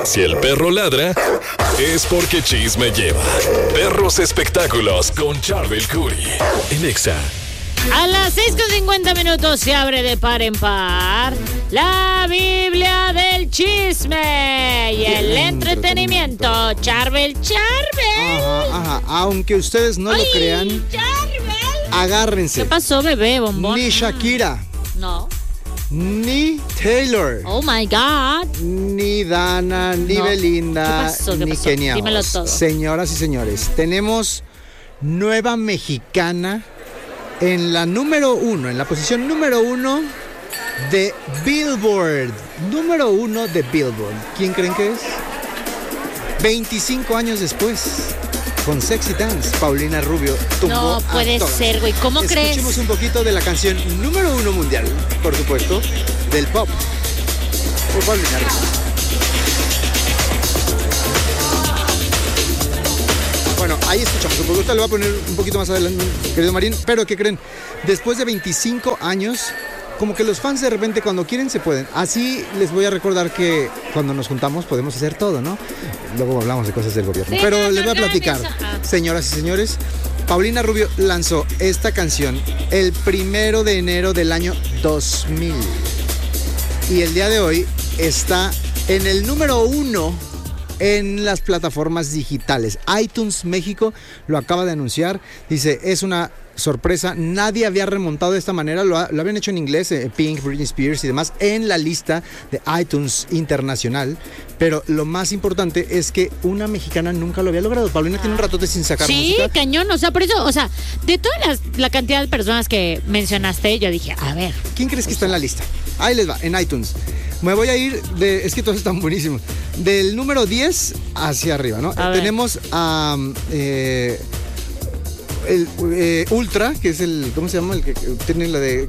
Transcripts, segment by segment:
Si el perro ladra, es porque chisme lleva. Perros Espectáculos con Charbel Curry en Exa. A las 6:50 se abre de par en par la Biblia del chisme y el entretenimiento. Charbel. Ajá. Aunque ustedes no lo crean, Charbel. Agárrense. ¿Qué pasó, bebé, bombón? Ni Shakira. No. Ni Taylor. Oh my God. Ni Dana, ni Belinda, ¿Qué pasó? ni Kenia. Dímelo todo. Señoras y señores, tenemos nueva mexicana en la número 1, en la posición número 1 de Billboard. Número 1 de Billboard. ¿Quién creen que es? 25 años después, con Sexy Dance, Paulina Rubio tumbó No puede a todas. ser, güey. ¿Cómo crees? Escuchemos un poquito de la canción número 1 mundial, por supuesto, del pop. Por Paulina Rubio. Bueno, ahí escuchamos un poco. Usted lo va a poner un poquito más adelante, querido Marín. Pero, ¿qué creen? Después de 25 años, como que los fans de repente cuando quieren se pueden. Así les voy a recordar que cuando nos juntamos podemos hacer todo, ¿no? Luego hablamos de cosas del gobierno. Sí, pero no, les voy a platicar, señoras y señores. Paulina Rubio lanzó esta canción el 1 de enero del año 2000. Y el día de hoy está en el número 1 en las plataformas digitales. iTunes México lo acaba de anunciar. Dice, es una sorpresa. Nadie había remontado de esta manera. Lo habían hecho en inglés, Pink, Britney Spears y demás, en la lista de iTunes internacional. Pero lo más importante es que una mexicana nunca lo había logrado. Paulina tiene un ratote sin sacar música. Sí, cañón. O sea, por eso, o sea, de toda la cantidad de personas que mencionaste, yo dije, a ver. ¿Quién crees que está en la lista? Ahí les va, en iTunes. Me voy a ir es que todos están buenísimos. Del número 10 hacia arriba, ¿no? Tenemos a Ultra, que es el, ¿cómo se llama? El que tiene la de...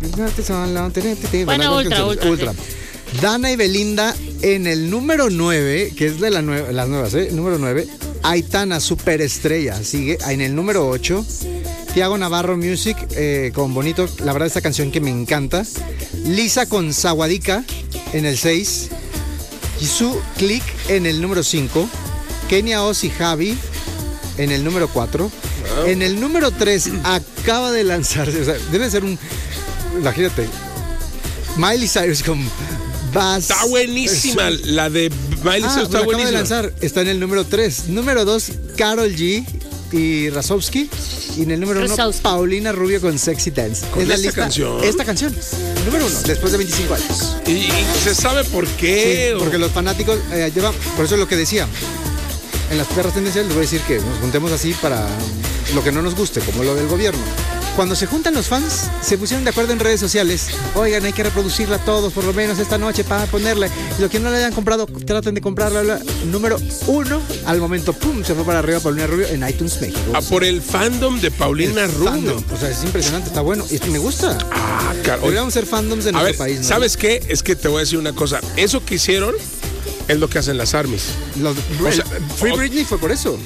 Bueno, Ultra. Dana y Belinda en el número 9, que es de las nuevas, número 9. Aitana, superestrella, sigue en el número 8. Tiago Navarro Music con Bonito, la verdad esta canción que me encanta. Lisa con Saguadica en el 6. Jisoo Click en el número 5. Kenia Oz y Javi en el número 4. Wow. En el número 3 acaba de lanzarse, o sea, debe ser imagínate, Miley Cyrus con Bass. Está buenísima, la de Miley Cyrus está buenísima. Acaba de lanzar, está en el número 3. Número 2, Karol G y Razowski. Y en el número 1, Paulina Rubio con Sexy Dance. ¿Con es la esta lista, canción? Esta canción, número 1, después de 25 años. ¿Y se sabe por qué? Sí, porque los fanáticos llevan, por eso es lo que decía. En las perras tendencias les voy a decir que nos juntemos así para lo que no nos guste, como lo del gobierno. Cuando se juntan los fans, se pusieron de acuerdo en redes sociales. Oigan, hay que reproducirla todos, por lo menos esta noche, para ponerle. Y lo que no le hayan comprado, traten de comprarla. Número 1, al momento, pum, se fue para arriba Paulina Rubio en iTunes México. Por el fandom de Paulina Rubio. Fandom. O sea, es impresionante, está bueno. Y me gusta. Claro. Deberíamos ser fandoms de nuestro país, ¿no? ¿Sabes qué? Es que te voy a decir una cosa. Eso que hicieron es lo que hacen las ARMYs. Free Britney fue por eso.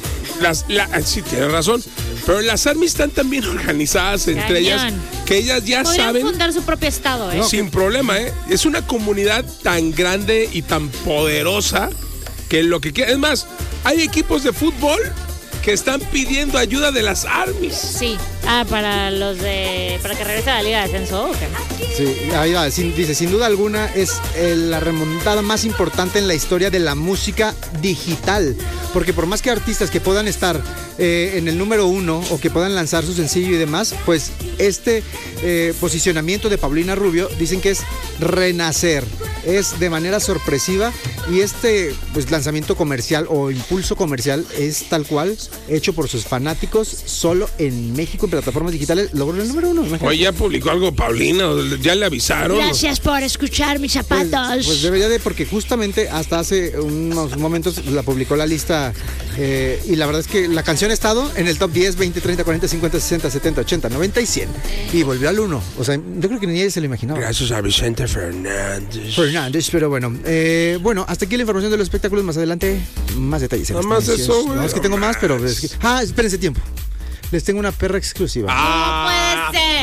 Sí, tienes razón. Pero las ARMYs están tan bien organizadas entre ellas que ellas ya saben. Podrían fundar su propio estado, No, sin problema, Es una comunidad tan grande y tan poderosa que lo que quiera. Es más, hay equipos de fútbol que están pidiendo ayuda de las ARMYs. Sí. Para que regrese a la Liga de Ascenso, ¿o qué? Sí, ahí va. Dice, sin duda alguna es la remontada más importante en la historia de la música digital. Porque por más que artistas que puedan estar en el número 1 o que puedan lanzar su sencillo y demás, pues este posicionamiento de Paulina Rubio dicen que es renacer. Es de manera sorpresiva y pues lanzamiento comercial o impulso comercial es tal cual hecho por sus fanáticos solo en México en plataformas digitales. Logró el número 1. Oye, ya publicó algo Paulina, ya le avisaron. Gracias por escuchar mis zapatos. Pues debería de, porque justamente hasta hace unos momentos la publicó la lista y la verdad es que la canción ha estado en el top 10, 20, 30, 40, 50, 60, 70, 80, 90 y 100 y volvió al 1. O sea, yo creo que ni ella se lo imaginaba. Gracias a Vicente Fernández. Pero bueno, hasta aquí la información de los espectáculos. Más adelante, más detalles. Nada más eso, güey. No, es que tengo más, pero espérense tiempo. Les tengo una perra exclusiva. No puede ser.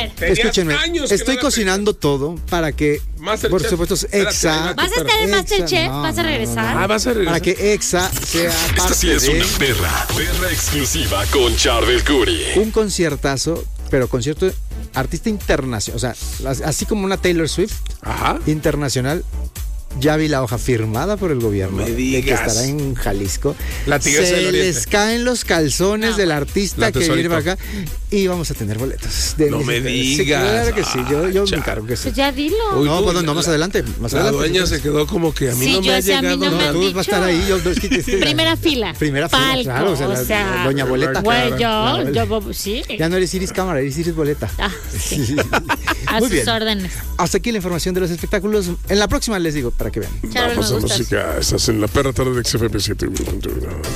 ver. Tenías Escúchenme, años que estoy no la cocinando todo para que, Masterchef. por supuesto, Espérate, EXA... ¿Vas a estar en Exa, Masterchef? no, ¿Vas a no, regresar? no, no. vas a regresar. Para que EXA sea Esta parte sí es de una perra exclusiva con Charbel Curry. un conciertazo, pero concierto artista internacional, o sea, así como una Taylor Swift Ajá. internacional. Ya vi la hoja firmada por el gobierno No me de que digas. estará en Jalisco. La Tigresa del Se Oriente. les caen los calzones del artista La que viene Tesorito. para acá y vamos a tener boletos. No me Sí, digas. claro que sí, yo me Chale. encargo que sí. Pues ya dilo. Uy, No, tú, pues no, más adelante. Más La adelante. dueña se quedó como que a mí Sí, no me yo ha sé, a mí llegado no me nada. han Tú vas a estar ahí. Primera fila. Primera fila, Palco, claro. o sea, Doña Boleta. Güey, Claro. yo, sí. Ya no eres Iris Cámara, eres Iris Boleta. Ah, sí. A Muy sus bien. órdenes. Hasta aquí la información de los espectáculos. En la próxima les digo para que vean. Charbel, Vamos me a gustas. música. Estás en la perra tarde de XFM 7.